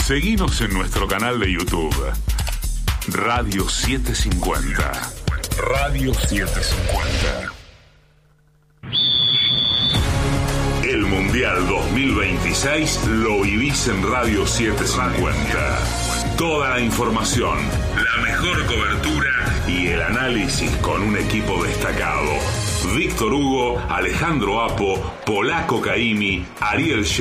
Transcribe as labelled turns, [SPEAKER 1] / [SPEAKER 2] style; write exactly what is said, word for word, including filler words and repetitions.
[SPEAKER 1] Seguinos en nuestro canal de YouTube, Radio setecientos cincuenta. Radio setecientos cincuenta. El Mundial dos mil veintiséis lo vivís en Radio setecientos cincuenta. Toda la información, la mejor cobertura y el análisis con un equipo destacado. Víctor Hugo, Alejandro Apo, Polaco Caimi, Ariel